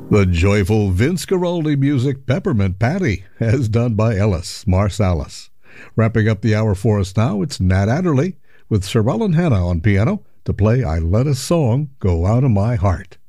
The joyful Vince Guaraldi music Peppermint Patty, as done by Ellis Marsalis. Wrapping up the hour for us now, it's Nat Adderley with Sir Ellen Hanna on piano to play I Let a Song Go Out of My Heart.